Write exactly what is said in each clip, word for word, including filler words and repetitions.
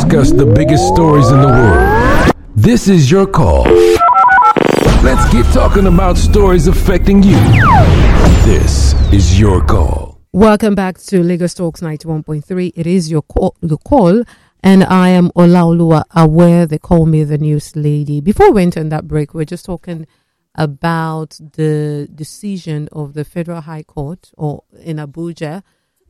discuss the biggest stories in the world. This is your call. Let's get talking about stories affecting you. This is your call. Welcome back to Lagos Talks ninety-one point three. It is your call, your call, and I am Olaoluwa Aware. They call me the news lady. Before we went on that break, we we're just talking about the decision of the Federal High Court or in Abuja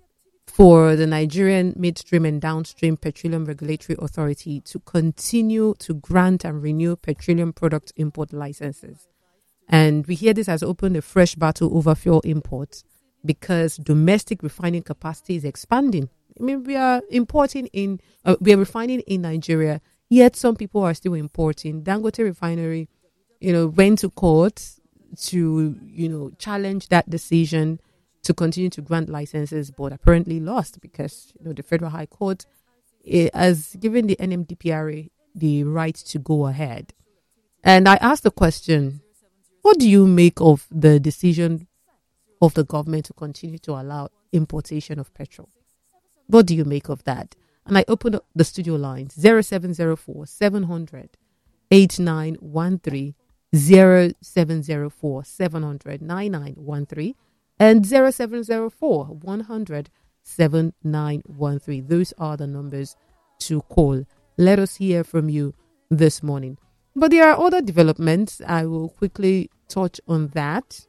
for the Nigerian Midstream and Downstream Petroleum Regulatory Authority to continue to grant and renew petroleum product import licenses. And we hear this has opened a fresh battle over fuel imports because domestic refining capacity is expanding. I mean, we are importing in, uh, we are refining in Nigeria, yet some people are still importing. Dangote Refinery, you know, went to court to, you know, challenge that decision to continue to grant licenses, but apparently lost because, you know, the Federal High Court eh, has given the N M D P R A the right to go ahead. And I asked the question, what do you make of the decision of the government to continue to allow importation of petrol? What do you make of that? And I opened up the studio lines, zero seven zero four, seven hundred, eight nine one three, zero seven zero four, seven hundred, nine nine one three, and zero seven zero four, one hundred, seven nine one three. Those are the numbers to call. Let us hear from you this morning. But there are other developments. I will quickly touch on that,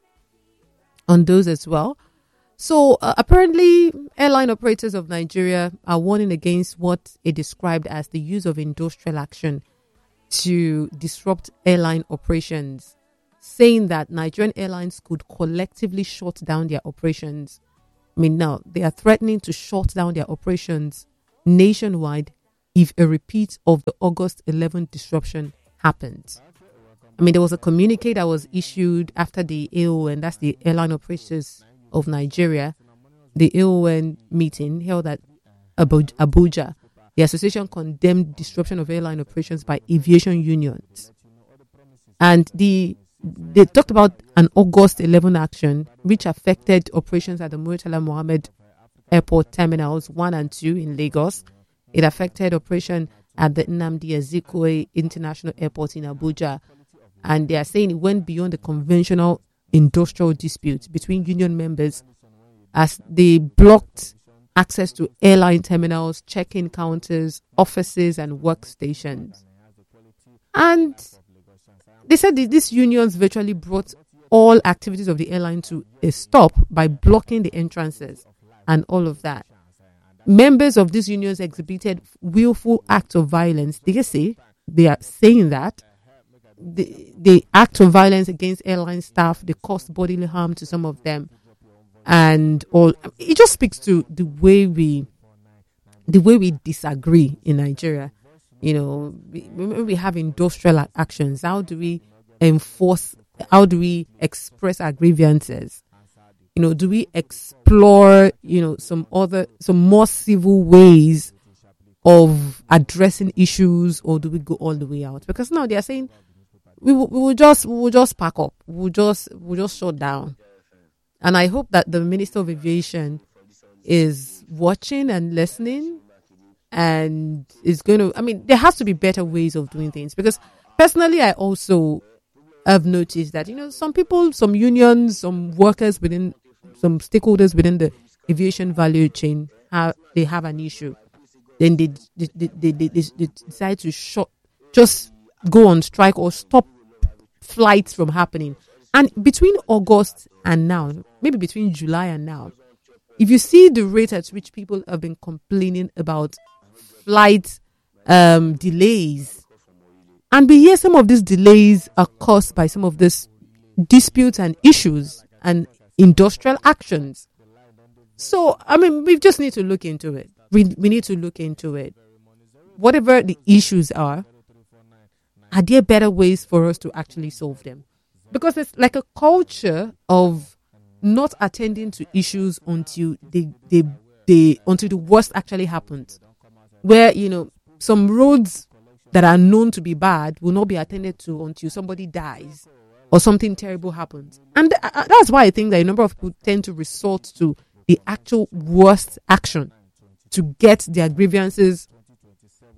on those as well. So uh, apparently, airline operators of Nigeria are warning against what it described as the use of industrial action to disrupt airline operations, saying that Nigerian airlines could collectively shut down their operations. I mean, now they are threatening to shut down their operations nationwide if a repeat of the August eleventh disruption happens. I mean, there was a communique that was issued after the A O N, that's the Airline Operators of Nigeria, the A O N meeting held at Abu- Abuja. The association condemned disruption of airline operations by aviation unions. And the they talked about an August eleventh action which affected operations at the Murtala Mohammed Airport terminals one and two in Lagos. It affected operation at the Nnamdi Azikiwe International Airport in Abuja. And they are saying it went beyond the conventional industrial dispute between union members as they blocked access to airline terminals, check-in counters, offices, and workstations. And they said that these unions virtually brought all activities of the airline to a stop by blocking the entrances and all of that. Members of these unions exhibited willful acts of violence. They say, they are saying that the, the act of violence against airline staff, they caused bodily harm to some of them. And all it just speaks to the way we the way we disagree in Nigeria. You know, we, when we have industrial actions, how do we enforce, how do we express our grievances? You know, do we explore, you know, some other, some more civil ways of addressing issues, or do we go all the way out? Because now they are saying we will, we will just, we will just pack up, we will just, we'll just shut down. And I hope that the Minister of Aviation is watching and listening and is going to, I mean, there has to be better ways of doing things, because personally, I also have noticed that, you know, some people, some unions, some workers within, some stakeholders within the aviation value chain, have, they have an issue. Then they, they, they, they, they, they decide to shut, just go on strike or stop flights from happening. And between August and now, maybe between July and now, if you see the rate at which people have been complaining about flight um, delays, and we hear some of these delays are caused by some of these disputes and issues and industrial actions. So, I mean, we just need to look into it. We, we need to look into it. Whatever the issues are, are there better ways for us to actually solve them? Because it's like a culture of not attending to issues until they, they, they, until the worst actually happens. Where, you know, some roads that are known to be bad will not be attended to until somebody dies or something terrible happens. And th- that's why I think that a number of people tend to resort to the actual worst action to get their grievances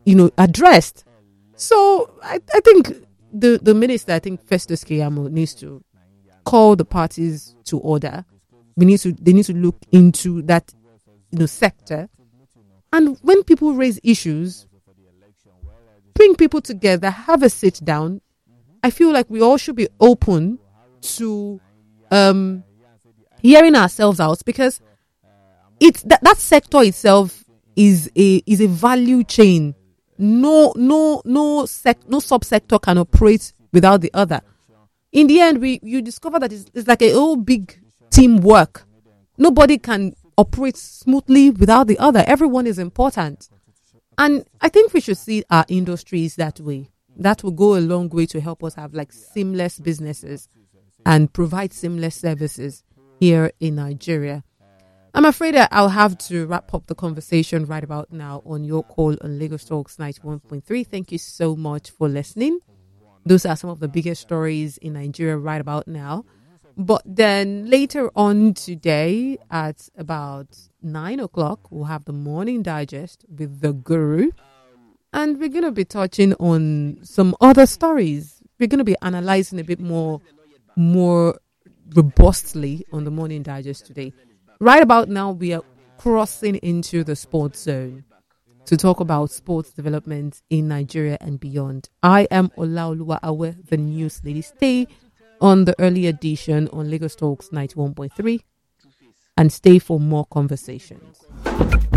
you know, addressed. So I, I think the, the minister, I think Festus Keyamo, needs to call the parties to order. We need to, they need to look into that, you know, sector. And when people raise issues, bring people together, have a sit down. I feel like we all should be open to um, hearing ourselves out, because it's that, that sector itself is a is a value chain. No, no, no sec, no subsector can operate without the other. In the end, we you discover that it's, it's like a whole big teamwork. Nobody can operate smoothly without the other. Everyone is important. And I think we should see our industries that way. That will go a long way to help us have like seamless businesses and provide seamless services here in Nigeria. I'm afraid that I'll have to wrap up the conversation right about now on your call on Lagos Talks ninety-one point three. Thank you so much for listening. Those are some of the biggest stories in Nigeria right about now. But then later on today at about nine o'clock, we'll have the morning digest with the guru. And we're going to be touching on some other stories. We're going to be analyzing a bit more, more robustly on the morning digest today. Right about now, we are crossing into the sports zone to talk about sports development in Nigeria and beyond. I am Olaoluwa Awe, the news lady. Stay on the early edition on Lagos Talks ninety-one point three and stay for more conversations.